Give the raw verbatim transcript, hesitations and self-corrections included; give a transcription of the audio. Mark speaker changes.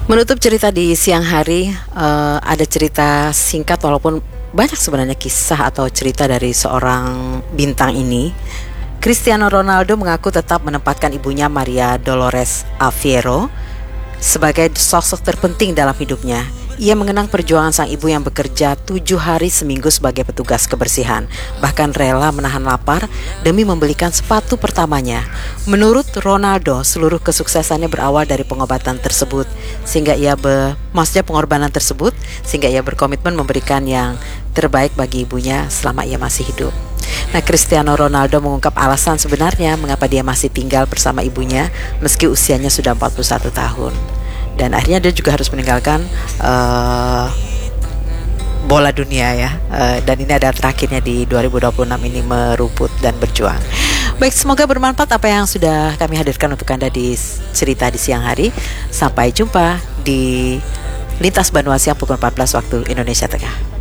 Speaker 1: Menutup cerita di siang hari, eh, ada cerita singkat walaupun banyak sebenarnya kisah atau cerita dari seorang bintang ini. Cristiano Ronaldo mengaku tetap menempatkan ibunya Maria Dolores Aveiro sebagai sosok terpenting dalam hidupnya. Ia mengenang perjuangan sang ibu yang bekerja tujuh hari seminggu sebagai petugas kebersihan, bahkan rela menahan lapar demi membelikan sepatu pertamanya. Menurut Ronaldo, seluruh kesuksesannya berawal dari pengobatan tersebut, sehingga ia be, maksudnya pengorbanan tersebut, sehingga ia berkomitmen memberikan yang terbaik bagi ibunya selama ia masih hidup. Nah, Cristiano Ronaldo mengungkap alasan sebenarnya mengapa dia masih tinggal bersama ibunya meski usianya sudah empat puluh satu tahun. Dan akhirnya dia juga harus meninggalkan uh, bola dunia ya. Uh, dan ini ada terakhirnya di dua ribu dua puluh enam ini, meruput dan berjuang. Baik, semoga bermanfaat apa yang sudah kami hadirkan untuk Anda di cerita di siang hari. Sampai jumpa di Lintas Benua Siang pukul empat belas waktu Indonesia Tengah.